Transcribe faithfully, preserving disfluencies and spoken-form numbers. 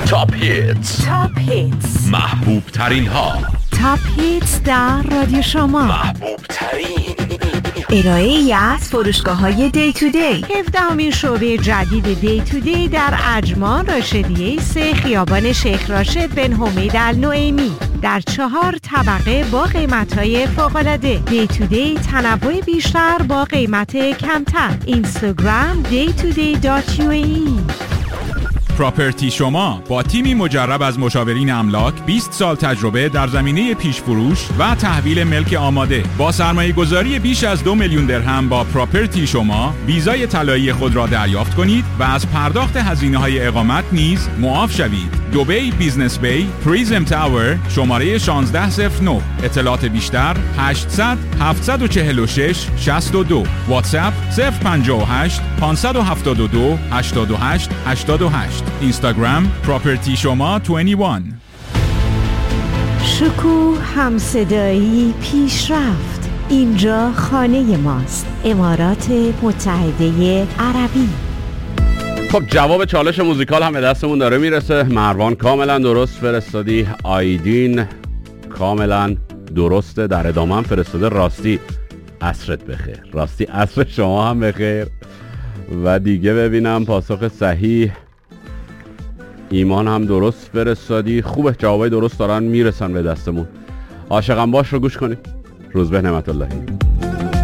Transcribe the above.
تاپ هیتس تاپ هیتس محبوب ترین ها. تاپ هیتس در رادیو شما. محبوب ترین ارائه ای از فروشگاه های دی تو دی. هفدهمین شعبه جدید دی تو دی در اجمان راشدیه سه خیابان شیخ راشد بن حمید النعیمی در چهار طبقه با قیمت‌های فوق‌العاده. دی تو دی تنوع بیشتر با قیمت کمتر. اینستاگرام دی تو دی دات یو ای. پراپرتی شما با تیمی مجرب از مشاورین املاک، بیست سال تجربه در زمینه پیش فروش و تحویل ملک آماده. با سرمایه گذاری بیش از دو میلیون درهم با پراپرتی شما ویزای طلایی خود را دریافت کنید و از پرداخت هزینه های اقامت نیز معاف شوید. دبی بیزنس بی، پریزم تاور، شماره شانزده صفر نه. اطلاعات بیشتر هشتصد هفتصد و چهل و شش شصت و دو. واتساپ صفر پنجاه و هشت پانصد و هفتاد و دو هشتاد و هشت هشتاد و هشت. اینستاگرام پراپرتی شما بیست و یک. شکوه همصدایی پیشرفت. اینجا خانه ماست. امارات متحده عربی. خب جواب چالش موزیکال هم به دستمون داره میرسه. مروان کاملا درست فرستادی. آیدین کاملا درسته. در ادامه هم فرستاده راستی عصرت بخیر. راستی عصر شما هم بخیر. و دیگه ببینم پاسخ صحیح. ایمان هم درست فرستادی. خوبه، جوابای درست دارن میرسن به دستمون. عاشقم باش رو گوش کنید. روزبه نعمت اللهی.